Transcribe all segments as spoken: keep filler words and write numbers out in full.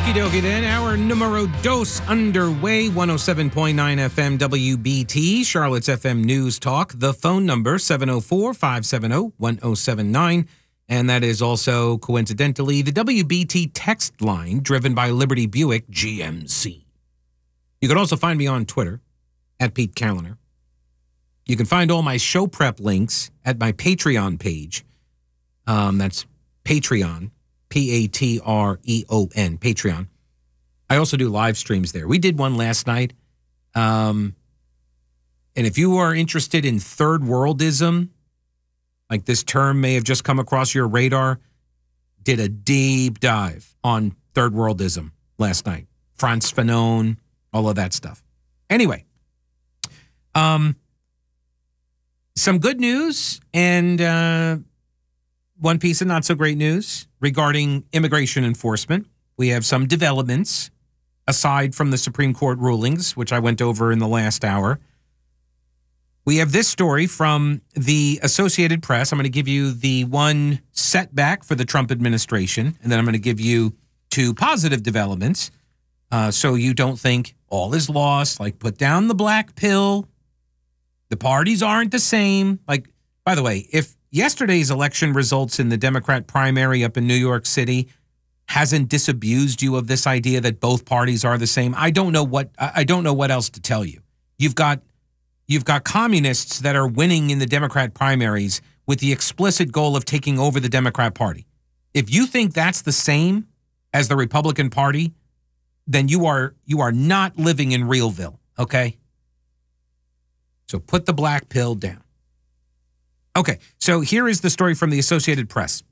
Okie dokie then, hour numero dos underway, one oh seven point nine F M W B T, Charlotte's F M News Talk. The phone number, seven oh four, five seven oh, one oh seven nine. And that is also, coincidentally, the W B T text line driven by Liberty Buick G M C. You can also find me on Twitter, at Pete Kaliner. You can find all my show prep links at my Patreon page. Um, that's Patreon. P A T R E O N, Patreon. I also do live streams there. We did one last night. Um, and if you are interested in third worldism, like this term may have just come across your radar, did a deep dive on third worldism last night. Frantz Fanon, all of that stuff. Anyway, um, some good news and uh, one piece of not so great news regarding immigration enforcement. We have some developments aside from the Supreme Court rulings, which I went over in the last hour. We have this story from the Associated Press. I'm going to give you the one setback for the Trump administration, and then I'm going to give you two positive developments uh, so you don't think all is lost, like put down the black pill. The parties aren't the same. Like, by the way, if yesterday's election results in the Democrat primary up in New York City hasn't disabused you of this idea that both parties are the same, I don't know what I don't know what else to tell you. You've got you've got communists that are winning in the Democrat primaries with the explicit goal of taking over the Democrat Party. If you think that's the same as the Republican Party, then you are you are not living in Realville, okay? So put the black pill down. Okay, so here is the story from the Associated Press.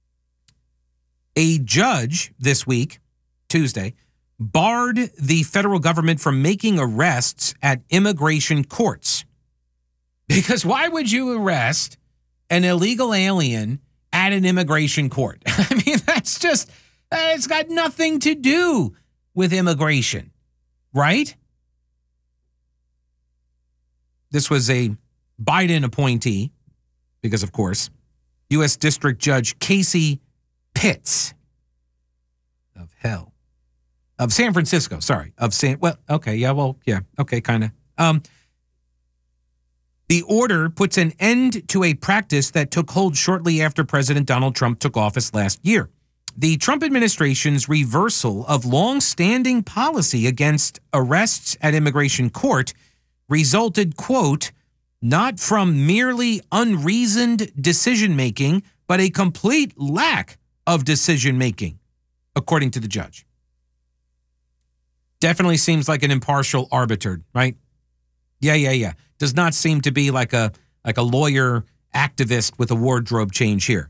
A judge this week, Tuesday, barred the federal government from making arrests at immigration courts. Because why would you arrest an illegal alien at an immigration court? I mean, that's just, it's got nothing to do with immigration, right? This was a Biden appointee. Because, of course, U S District Judge Casey Pitts of hell, of San Francisco, sorry, of San, well, okay, yeah, well, yeah, okay, kind of. Um, the order puts an end to a practice that took hold shortly after President Donald Trump took office last year. The Trump administration's reversal of long-standing policy against arrests at immigration court resulted, quote, not from merely unreasoned decision-making, but a complete lack of decision-making, according to the judge. Definitely seems like an impartial arbiter, right? Yeah, yeah, yeah. Does not seem to be like a like a lawyer activist with a wardrobe change here.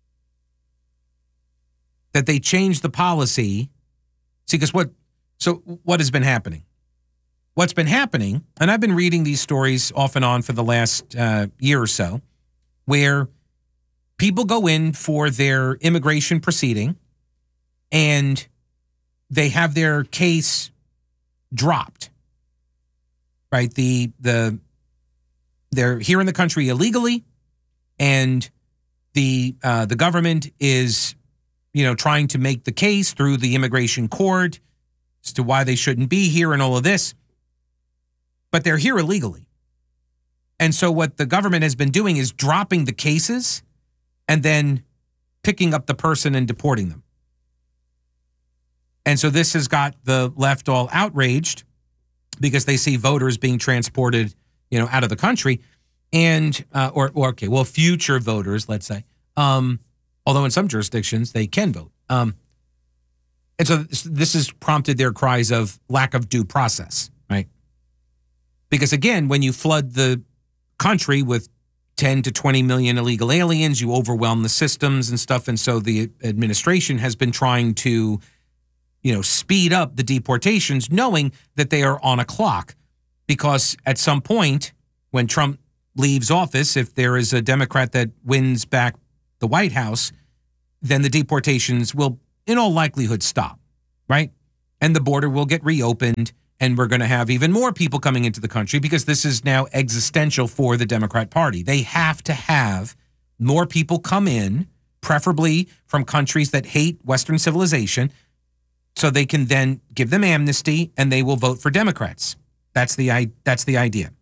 That they changed the policy. See, because what, so what has been happening? What's been happening, and I've been reading these stories off and on for the last uh, year or so, where people go in for their immigration proceeding and they have their case dropped, right? The the they're here in the country illegally, and the uh, the government is, you know, trying to make the case through the immigration court as to why they shouldn't be here and all of this. But they're here illegally. And so what the government has been doing is dropping the cases and then picking up the person and deporting them. And so this has got the left all outraged because they see voters being transported, you know, out of the country. And, uh, or, or, okay, well, future voters, let's say, um, although in some jurisdictions they can vote. Um, and so this, this has prompted their cries of lack of due process, right? Because again, when you flood the country with ten to twenty million illegal aliens, you overwhelm the systems and stuff. And so the administration has been trying to, you know, speed up the deportations, knowing that they are on a clock. Because at some point, when Trump leaves office, if there is a Democrat that wins back the White House, then the deportations will, in all likelihood, stop, right? And the border will get reopened. And we're going to have even more people coming into the country because this is now existential for the Democrat Party. They have to have more people come in, preferably from countries that hate Western civilization, so they can then give them amnesty and they will vote for Democrats. That's the that's the idea.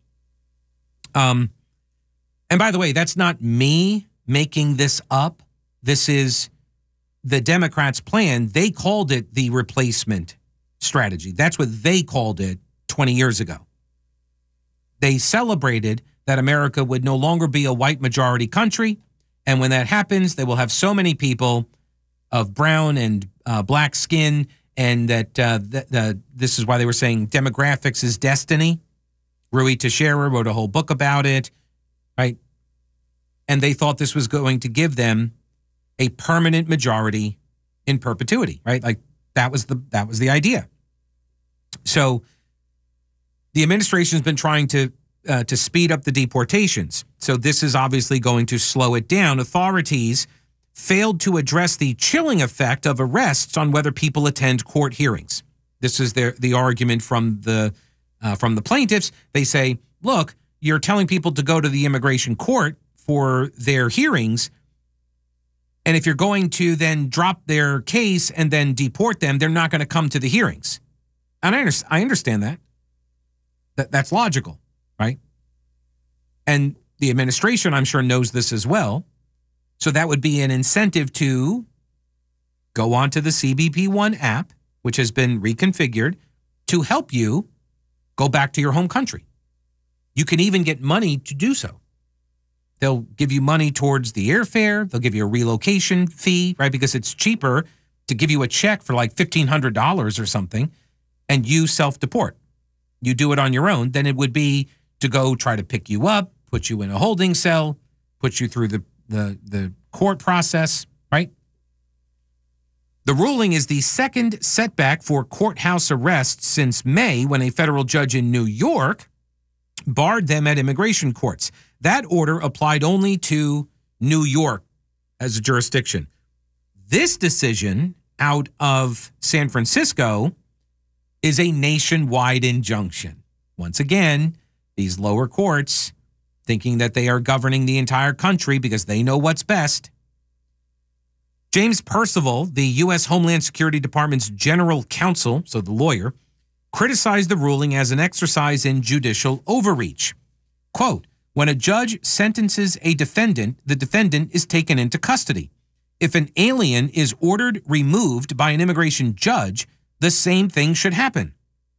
Um, and by the way, that's not me making this up. This is the Democrats' plan. They called it the replacement strategy. That's what they called it twenty years ago. They celebrated that America would no longer be a white majority country. And when that happens, they will have so many people of brown and uh, black skin, and that uh, th- th- this is why they were saying demographics is destiny. Rui Teixeira wrote a whole book about it, right? And they thought this was going to give them a permanent majority in perpetuity, right? Like that was the that was the idea. So the administration's been trying to uh, to speed up the deportations. So this is obviously going to slow it down. Authorities failed to address the chilling effect of arrests on whether people attend court hearings. This is their the argument from the uh, from the plaintiffs. They say, look, you're telling people to go to the immigration court for their hearings, and if you're going to then drop their case and then deport them, they're not going to come to the hearings. And I understand, I understand that. that. That's logical, right? And the administration, I'm sure, knows this as well. So that would be an incentive to go onto the C B P One app, which has been reconfigured, to help you go back to your home country. You can even get money to do so. They'll give you money towards the airfare. They'll give you a relocation fee, right? Because it's cheaper to give you a check for like fifteen hundred dollars or something and you self-deport. You do it on your own, then it would be to go try to pick you up, put you in a holding cell, put you through the, the, the court process, right? The ruling is the second setback for courthouse arrests since May, when a federal judge in New York barred them at immigration courts. That order applied only to New York as a jurisdiction. This decision out of San Francisco is a nationwide injunction. Once again, these lower courts thinking that they are governing the entire country because they know what's best. James Percival, the U S Homeland Security Department's general counsel, so the lawyer, criticized the ruling as an exercise in judicial overreach. Quote, when a judge sentences a defendant, the defendant is taken into custody. If an alien is ordered removed by an immigration judge, the same thing should happen.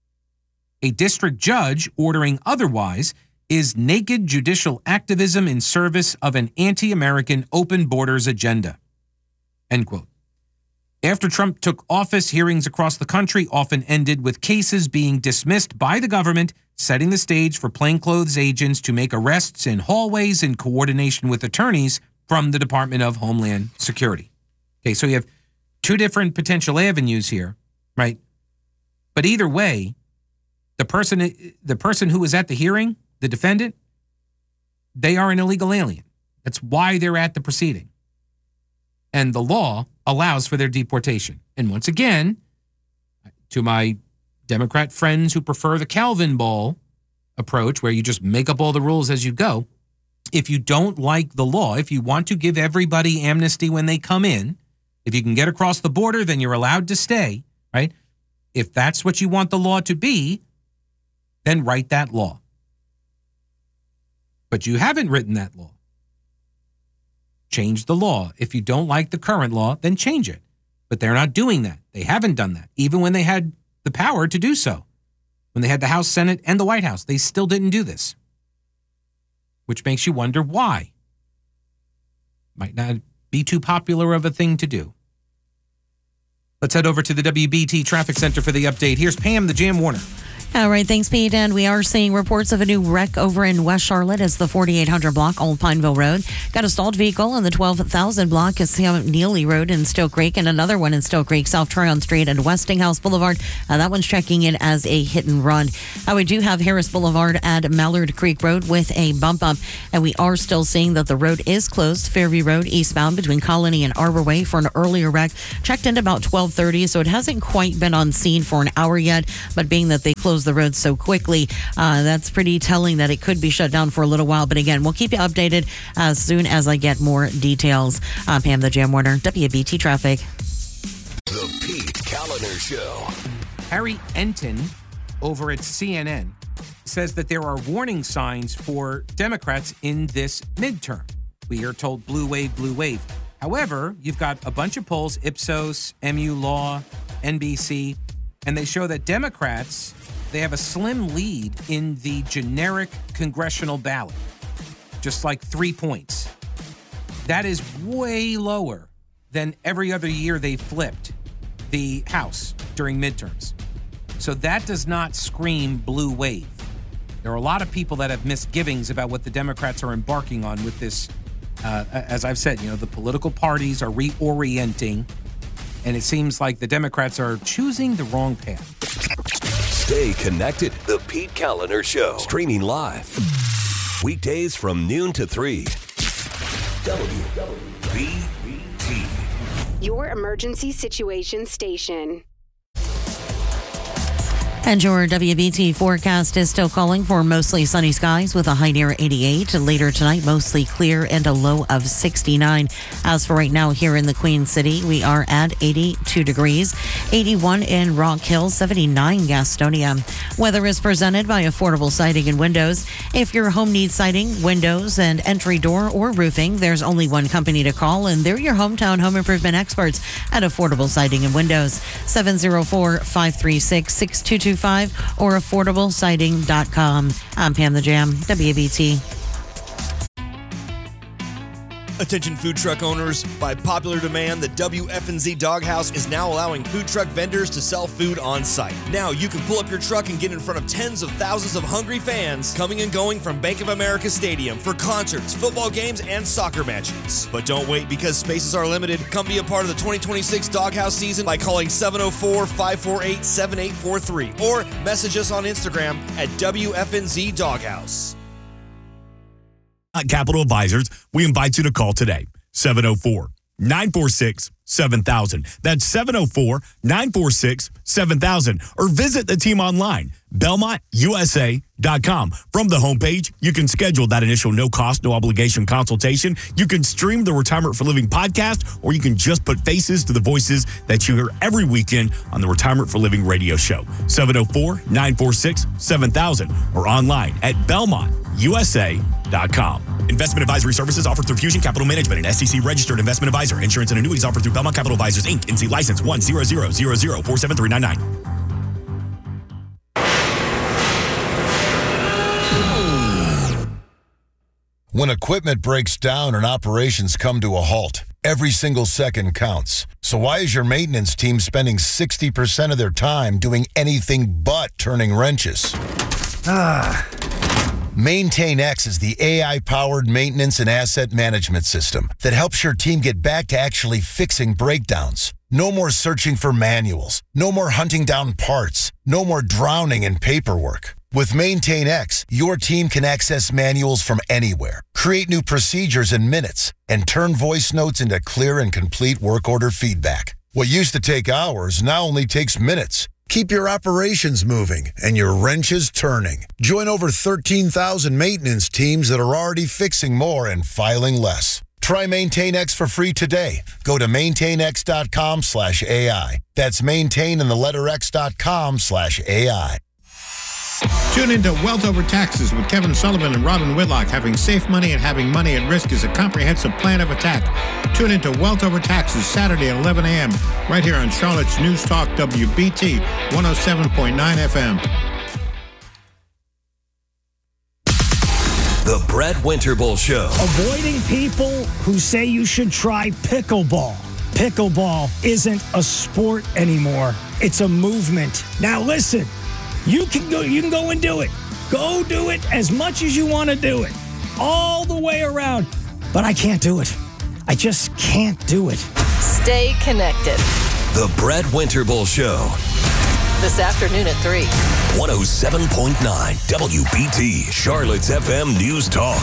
A district judge ordering otherwise is naked judicial activism in service of an anti-American open borders agenda. End quote. After Trump took office, hearings across the country often ended with cases being dismissed by the government, setting the stage for plainclothes agents to make arrests in hallways in coordination with attorneys from the Department of Homeland Security. Okay, so you have two different potential avenues here, right? But either way, the person the person who was at the hearing, the defendant, they are an illegal alien. That's why they're at the proceeding. And the law allows for their deportation. And once again, to my Democrat friends who prefer the Calvin Ball approach, where you just make up all the rules as you go, if you don't like the law, if you want to give everybody amnesty when they come in, if you can get across the border, then you're allowed to stay, right? If that's what you want the law to be, then write that law. But you haven't written that law. Change the law. If you don't like the current law, then change it. But they're not doing that. They haven't done that, even when they had the power to do so. When they had the House, Senate, and the White House, they still didn't do this. Which makes you wonder why. Might not be too popular of a thing to do. Let's head over to the W B T Traffic Center for the update. Here's Pam, the Jam Warner. All right, thanks, Pete. And we are seeing reports of a new wreck over in West Charlotte as the forty-eight hundred block, Old Pineville Road. Got a stalled vehicle on the twelve thousand block, is Sam Neely Road in Still Creek, and another one in Still Creek, South Tryon Street and Westinghouse Boulevard. Uh, that one's checking in as a hit and run. Uh, we do have Harris Boulevard at Mallard Creek Road with a bump up, and we are still seeing that the road is closed. Fairview Road eastbound between Colony and Arbor Way for an earlier wreck. Checked in about twelve thirty, so it hasn't quite been on scene for an hour yet, but being that they closed the road so quickly, Uh, that's pretty telling that it could be shut down for a little while. But again, we'll keep you updated as soon as I get more details. I'm Pam, the Jam Warner, W B T Traffic. The Pete Callahan Callender Show. Harry Enton over at C N N says that there are warning signs for Democrats in this midterm. We are told blue wave, blue wave. However, you've got a bunch of polls, Ipsos, M U Law, N B C, and they show that Democrats, they have a slim lead in the generic congressional ballot, just like three points. That is way lower than every other year they flipped the House during midterms. So that does not scream blue wave. There are a lot of people that have misgivings about what the Democrats are embarking on with this. Uh, as I've said, you know, the political parties are reorienting, and it seems like the Democrats are choosing the wrong path. Stay connected. The Pete Callender Show. Streaming live. Weekdays from noon to three. W B T. Your emergency situation station. And your W B T forecast is still calling for mostly sunny skies with a high near eighty-eight. Later tonight, mostly clear and a low of sixty-nine. As for right now here in the Queen City, we are at eighty-two degrees, eighty-one in Rock Hill, seventy-nine Gastonia. Weather is presented by Affordable Siding and Windows. If your home needs siding, windows, and entry door or roofing, there's only one company to call, and they're your hometown home improvement experts at Affordable Siding and Windows. seven oh four, five three six, six two two five or affordable siding dot com. I'm Pam the Jam, W B T. Attention food truck owners, by popular demand, the W F N Z Doghouse is now allowing food truck vendors to sell food on site. Now you can pull up your truck and get in front of tens of thousands of hungry fans coming and going from Bank of America Stadium for concerts, football games, and soccer matches. But don't wait, because spaces are limited. Come be a part of the twenty twenty-six Doghouse season by calling seven oh four, five four eight, seven eight four three or message us on Instagram at W F N Z Doghouse. At Capital Advisors, we invite you to call today, seven oh four, nine four six, seven thousand. That's seven oh four, nine four six, seven thousand. Or visit the team online, belmont u s a dot com. From the homepage, you can schedule that initial no-cost, no-obligation consultation. You can stream the Retirement for Living podcast, or you can just put faces to the voices that you hear every weekend on the Retirement for Living radio show. seven oh four, nine four six, seven thousand or online at belmont u s a dot com. Investment advisory services offered through Fusion Capital Management, an S E C-registered investment advisor. Insurance and annuities offered through Belmont Capital Advisors, Incorporated. N C license one zero zero zero zero four seven three nine nine. When equipment breaks down and operations come to a halt, every single second counts. So why is your maintenance team spending sixty percent of their time doing anything but turning wrenches? Ah. MaintainX is the A I-powered maintenance and asset management system that helps your team get back to actually fixing breakdowns. No more searching for manuals. No more hunting down parts. No more drowning in paperwork. With MaintainX, your team can access manuals from anywhere, create new procedures in minutes, and turn voice notes into clear and complete work order feedback. What used to take hours now only takes minutes. Keep your operations moving and your wrenches turning. Join over thirteen thousand maintenance teams that are already fixing more and filing less. Try MaintainX for free today. Go to maintainx.com slash AI. That's maintain and the letter x.com slash AI. Tune into Wealth Over Taxes with Kevin Sullivan and Robin Whitlock. Having safe money and having money at risk is a comprehensive plan of attack. Tune into Wealth Over Taxes Saturday at eleven a.m. right here on Charlotte's News Talk W B T one oh seven point nine F M. The Brett Winterbull Show. Avoiding people who say you should try pickleball. Pickleball isn't a sport anymore. It's a movement. Now listen. You can go you can go and do it. Go do it as much as you want to do it. All the way around. But I can't do it. I just can't do it. Stay connected. The Brett Winterbull Show. This afternoon at three. one oh seven point nine W B T, Charlotte's F M News Talk.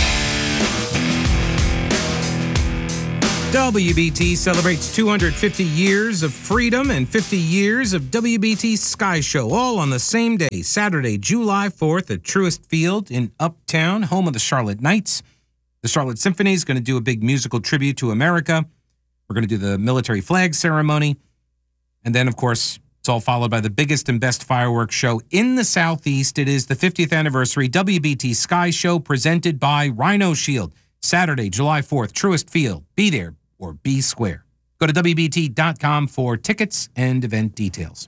W B T celebrates two hundred fifty years of freedom and fifty years of W B T Sky Show, all on the same day, Saturday, July fourth at Truist Field in Uptown, home of the Charlotte Knights. The Charlotte Symphony is going to do a big musical tribute to America. We're going to do the military flag ceremony. And then, of course, it's all followed by the biggest and best fireworks show in the Southeast. It is the fiftieth anniversary W B T Sky Show presented by Rhino Shield. Saturday, July fourth, Truist Field. Be there or be square. Go to W B T dot com for tickets and event details.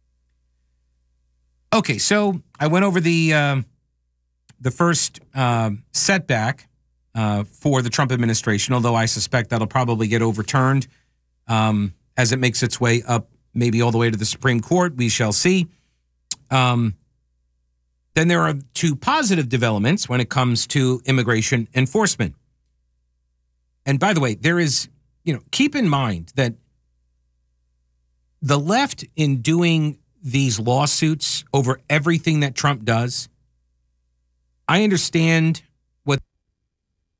Okay, so I went over the uh, the first uh, setback uh, for the Trump administration, although I suspect that'll probably get overturned um, as it makes its way up, maybe all the way to the Supreme Court. We shall see. Um, then there are two positive developments when it comes to immigration enforcement. And by the way, there is, you know, keep in mind that the left, in doing these lawsuits over everything that Trump does, I understand